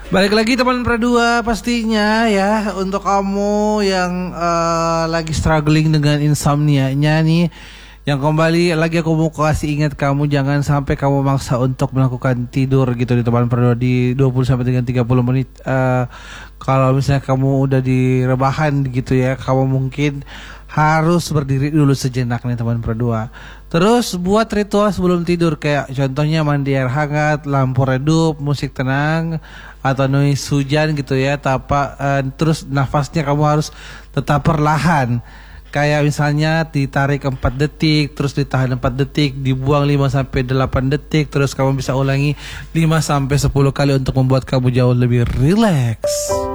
Balik lagi teman Pradua pastinya ya. Untuk kamu yang lagi struggling dengan insomnia-nya nih, yang kembali lagi aku mau kasih ingat kamu, jangan sampai kamu maksa untuk melakukan tidur gitu di teman Pradua di 20 sampai dengan 30 menit. Kalau misalnya kamu udah di rebahan gitu ya, kamu mungkin harus berdiri dulu sejenak nih teman Pradua. Terus buat ritual sebelum tidur, kayak contohnya mandi air hangat, lampu redup, musik tenang, atau noise hujan gitu ya. Terus nafasnya kamu harus tetap perlahan. Kayak misalnya ditarik 4 detik, terus ditahan 4 detik, dibuang 5 sampai 8 detik, terus kamu bisa ulangi 5 sampai 10 kali untuk membuat kamu jauh lebih rileks.